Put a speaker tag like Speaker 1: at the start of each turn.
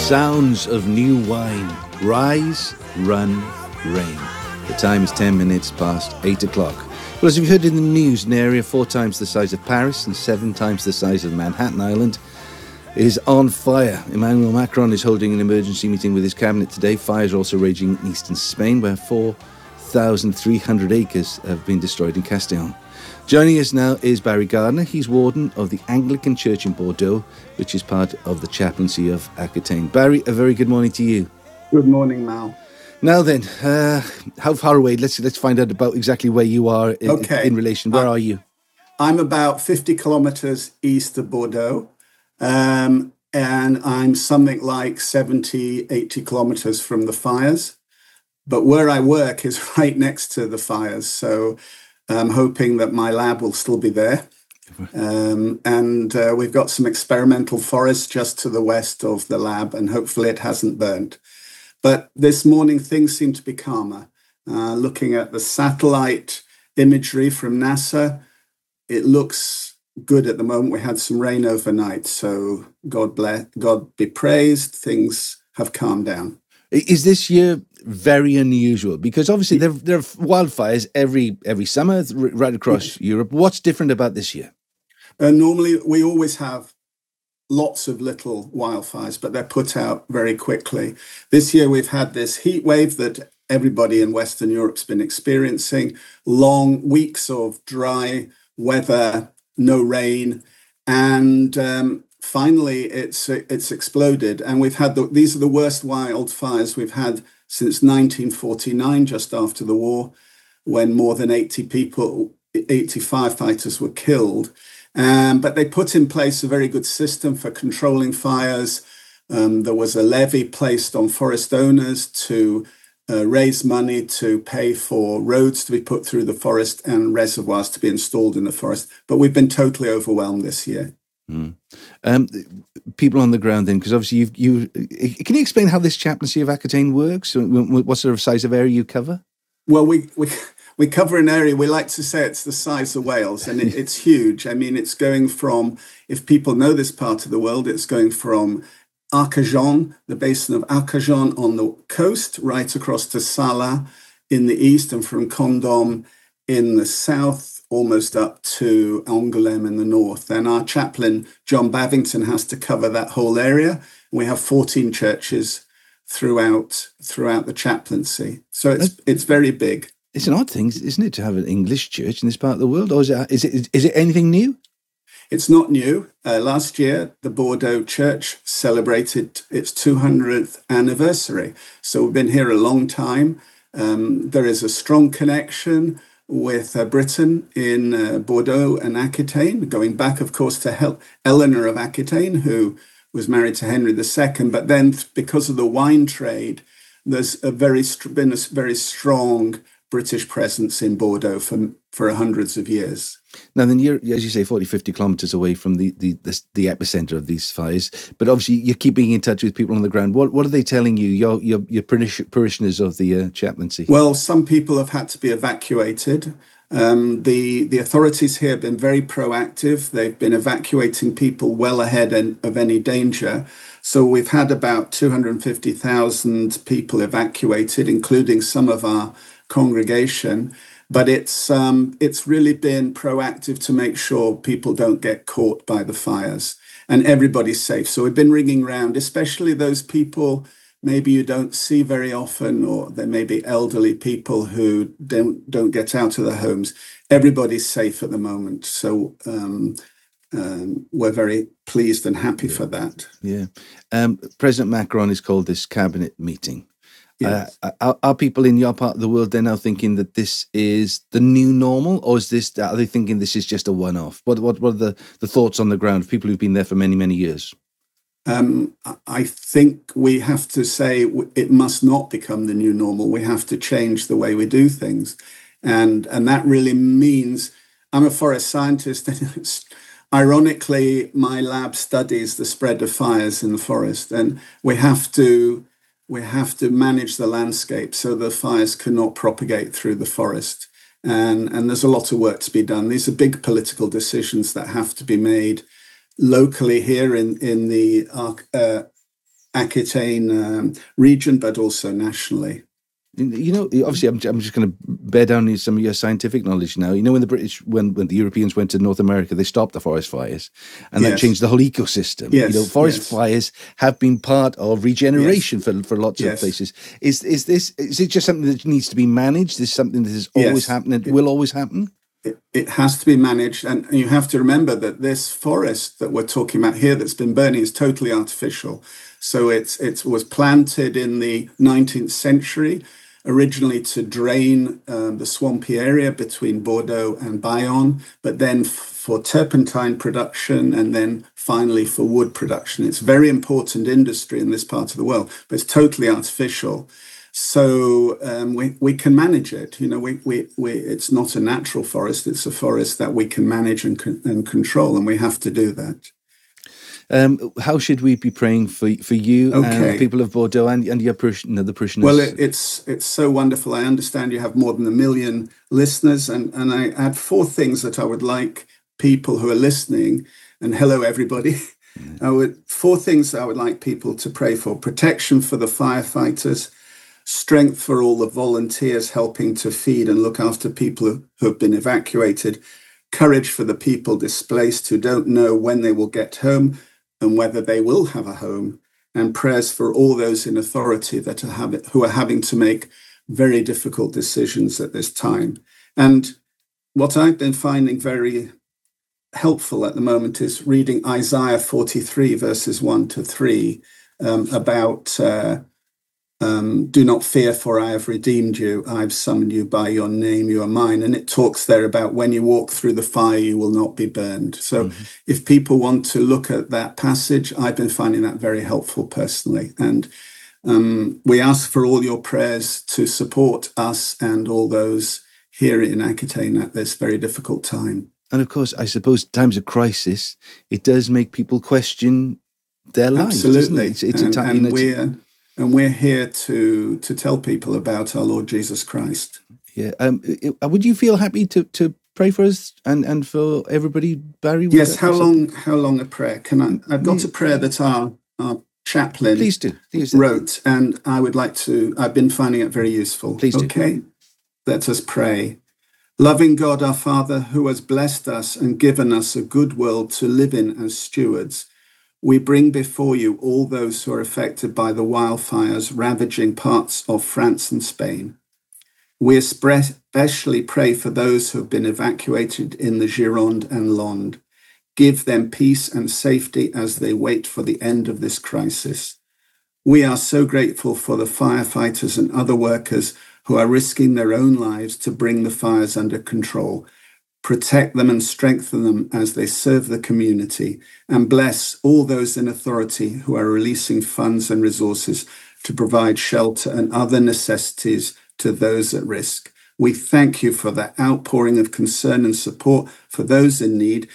Speaker 1: sounds of new wine. Rise, run, rain. The time is 10 minutes past 8 o'clock. Well, as you've heard in the news, an area 4 times the size of Paris and 7 times the size of Manhattan Island is on fire. Emmanuel Macron is holding an emergency meeting with his cabinet today. Fires are also raging in eastern Spain, where 4,300 acres have been destroyed in Castellón. Joining us now is Barry Gardner. He's warden of the Anglican Church in Bordeaux, which is part of the chaplaincy of Aquitaine. Barry, a very good morning to you.
Speaker 2: Good morning, Mal.
Speaker 1: Now then, how far away? Let's find out about exactly where you are in relation. Where are you?
Speaker 2: I'm about 50 kilometers east of Bordeaux, and I'm something like 70, 80 kilometers from the fires. But where I work is right next to the fires, so I'm hoping that my lab will still be there. And we've got some experimental forest just to the west of the lab, and hopefully it hasn't burnt. But this morning, things seem to be calmer. Looking at the satellite imagery from NASA, it looks good at the moment. We had some rain overnight, so God be praised. Things have calmed down.
Speaker 1: Is this year very unusual? Because obviously there are wildfires every summer right across Europe. What's different about this year?
Speaker 2: Normally, we always have lots of little wildfires, but they're put out very quickly. This year, we've had this heat wave that everybody in Western Europe's been experiencing, long weeks of dry weather, no rain, and finally it's exploded. And we've had these are the worst wildfires we've had since 1949, just after the war, when more than 80 firefighters were killed. But they put in place a very good system for controlling fires. There was a levy placed on forest owners to raise money to pay for roads to be put through the forest and reservoirs to be installed in the forest. But we've been totally overwhelmed this year.
Speaker 1: Mm. People on the ground then, because obviously can you explain how this chaplaincy of Aquitaine works? What sort of size of area you cover?
Speaker 2: Well, we cover an area, we like to say it's the size of Wales, and it's huge. I mean, it's going from, if people know this part of the world, it's going from Arcachon, the basin of Arcachon on the coast, right across to Sala in the east, and from Condom in the south, almost up to Angoulême in the north. And our chaplain, John Bavington, has to cover that whole area. We have 14 churches throughout the chaplaincy. So it's very big.
Speaker 1: It's an odd thing, isn't it, to have an English church in this part of the world? Or is it anything new?
Speaker 2: It's not new. Last year, the Bordeaux Church celebrated its 200th anniversary. So we've been here a long time. There is a strong connection with Britain in Bordeaux and Aquitaine, going back, of course, to Eleanor of Aquitaine, who was married to Henry II. But then because of the wine trade, there's been a very strong British presence in Bordeaux for hundreds of years.
Speaker 1: Now then, you're, as you say, 40, 50 kilometres away from the epicentre of these fires, but obviously you're keeping in touch with people on the ground. What are they telling you, your parishioners of the chaplaincy?
Speaker 2: Well, some people have had to be evacuated. The authorities here have been very proactive. They've been evacuating people well ahead of any danger. So we've had about 250,000 people evacuated, including some of our congregation. But it's really been proactive to make sure people don't get caught by the fires and everybody's safe. So we've been ringing around, especially those people maybe you don't see very often, or there may be elderly people who don't get out of their homes. Everybody's safe at the moment. So we're very pleased and happy for that.
Speaker 1: Yeah. President Macron has called this cabinet meeting.
Speaker 2: Yes.
Speaker 1: Are people in your part of the world then now thinking that this is the new normal, or are they thinking this is just a one-off? What are the thoughts on the ground of people who've been there for many, many years?
Speaker 2: I think we have to say it must not become the new normal. We have to change the way we do things. And that really means, I'm a forest scientist, and ironically, my lab studies the spread of fires in the forest, and we have to manage the landscape so the fires cannot propagate through the forest. And there's a lot of work to be done. These are big political decisions that have to be made locally here in the Aquitaine region, but also nationally.
Speaker 1: You know, obviously, I'm just going to bear down in some of your scientific knowledge now. You know, when the Europeans went to North America, they stopped the forest fires, and that changed the whole ecosystem.
Speaker 2: Yes,
Speaker 1: you know, forest fires have been part of regeneration for lots of places. Is it just something that needs to be managed? Is something that has always happened and will always happen?
Speaker 2: It has to be managed, and you have to remember that this forest that we're talking about here that's been burning is totally artificial. So it was planted in the 19th century, originally to drain the swampy area between Bordeaux and Bayonne, but then for turpentine production, and then finally for wood production. It's a very important industry in this part of the world, but it's totally artificial. So we can manage it. You know, it's not a natural forest. It's a forest that we can manage and control, and we have to do that.
Speaker 1: How should we be praying for you and the people of Bordeaux and your the parishioners?
Speaker 2: Well, it's so wonderful. I understand you have more than 1 million listeners, and I had 4 things that I would like people who are listening, and hello everybody. 4 things I would like people to pray for: protection for the firefighters, strength for all the volunteers helping to feed and look after people who have been evacuated, courage for the people displaced who don't know when they will get home and whether they will have a home, and prayers for all those in authority that who are having to make very difficult decisions at this time. And what I've been finding very helpful at the moment is reading Isaiah 43 verses 1-3 about do not fear, for I have redeemed you. I've summoned you by your name. You are mine. And it talks there about when you walk through the fire, you will not be burned. So if people want to look at that passage, I've been finding that very helpful personally. And we ask for all your prayers to support us and all those here in Aquitaine at this very difficult time.
Speaker 1: And of course, I suppose times of crisis, it does make people question their lives.
Speaker 2: Absolutely.
Speaker 1: It's a time.
Speaker 2: And we're here to tell people about our Lord Jesus Christ.
Speaker 1: Yeah. Would you feel happy to pray for us and for everybody, Barry?
Speaker 2: Yes. How long a prayer? I've got a prayer that our chaplain
Speaker 1: Please do.
Speaker 2: wrote, and I've been finding it very useful.
Speaker 1: Please do.
Speaker 2: Okay. Let us pray. Loving God, our Father, who has blessed us and given us a good world to live in as stewards, we bring before you all those who are affected by the wildfires ravaging parts of France and Spain. We especially pray for those who have been evacuated in the Gironde and Landes. Give them peace and safety as they wait for the end of this crisis. We are so grateful for the firefighters and other workers who are risking their own lives to bring the fires under control. Protect them and strengthen them as they serve the community, and bless all those in authority who are releasing funds and resources to provide shelter and other necessities to those at risk. We thank you for the outpouring of concern and support for those in need,